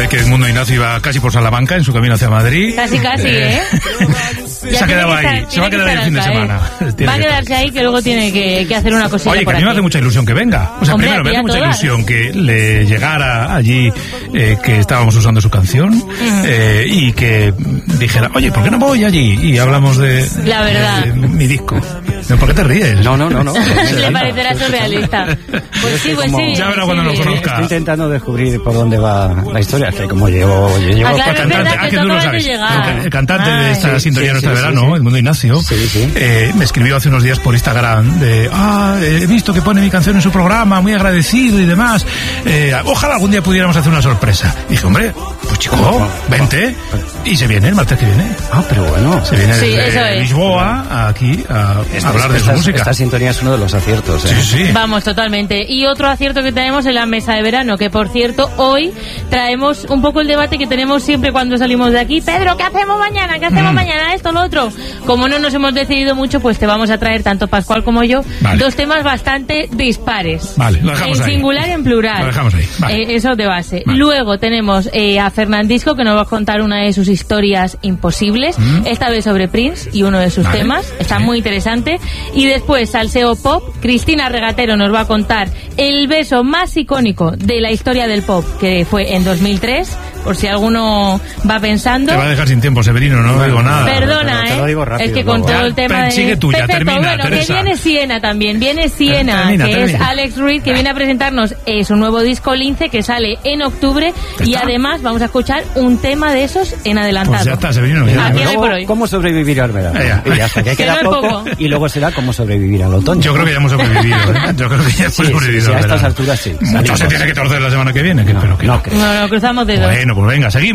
Sabe que Edmundo Ignacio iba casi por Salamanca en su camino hacia Madrid. Casi, ¿eh? Se ha quedado ahí. Se va a quedar el fin de semana. Va a quedarse ahí, que luego tiene que hacer una cosilla. Oye, que a mí me hace mucha ilusión que venga. O sea, hombre, primero me hace mucha ilusión que le llegara allí que estábamos usando su canción y que dijera, oye, ¿por qué no voy allí? Y hablamos de mi disco. ¿Por qué te ríes? No. Le parecerá surrealista. Pues sí. Ya verá cuando lo conozca. Estoy intentando descubrir por dónde va la historia, que como llevo el cantante de esta sintonía nuestra de verano, Edmundo Ignacio, me escribió hace unos días por Instagram de, he visto que pone mi canción en su programa, muy agradecido y demás. Ojalá algún día pudiéramos hacer una sorpresa. Y dije, hombre, pues chico, vente. Y se viene el martes que viene. Pero bueno. Se viene desde Lisboa aquí a hablar de su música. Esta sintonía es uno de los aciertos. Sí. Vamos, totalmente. Y otro acierto que tenemos en la mesa de verano, que por cierto, hoy traemos un poco el debate que tenemos siempre cuando salimos de aquí. Pedro, ¿qué hacemos mañana? ¿Qué hacemos mañana? Esto, lo otro. Como no nos hemos decidido mucho, pues te vamos a traer, tanto Pascual como yo, dos temas bastante dispares. Vale, lo dejamos ahí. En singular y en plural. Lo dejamos ahí. Vale. Eso de base. Vale. Luego tenemos a Fernandisco, que nos va a contar una de sus historias imposibles, esta vez sobre Prince y uno de sus temas. Está muy interesante. Y después, Salseo Pop, Cristina Regatero nos va a contar el beso más icónico de la historia del pop, que fue en 2003, por si alguno va pensando. Te va a dejar sin tiempo, Severino, no digo nada. Perdona, te lo digo rápido, es que con todo el tema sigue tuya, perfecto, termina, bueno, Teresa. que viene Siena también, termina. Es Alex Ruiz, que viene a presentarnos su nuevo disco Lince, que sale en octubre, y además vamos a escuchar un tema de esos en adelantado. Pues ya está, Severino. ¿Cómo sobrevivir al verano? Y hasta que queda poco, y luego será cómo sobrevivir al otoño. Yo creo que ya hemos sobrevivido, Yo creo que ya hemos sobrevivido. A estas alturas sí. Mucho se tiene que torcer la semana que viene, pero que no. No, cruzamos dedos. Bueno, pues venga, seguimos.